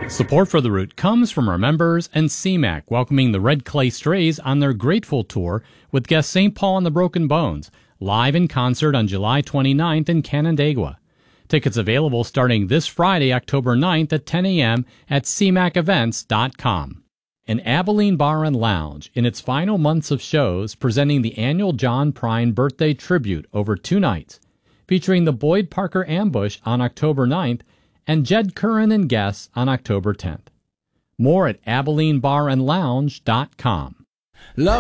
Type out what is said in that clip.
Support for The Root comes from our members and CMAC, welcoming the Red Clay Strays on their Grateful Tour with guest St. Paul and the Broken Bones, live in concert on July 29th in Canandaigua. Tickets available starting this Friday, October 9th at 10 a.m. at cmacevents.com. An Abilene Bar and Lounge, in its final months of shows, presenting the annual John Prine Birthday Tribute over 2 nights, featuring the Boyd Parker Ambush on October 9th and Jed Curran and guests on October 10th. More at AbileneBarandLounge.com.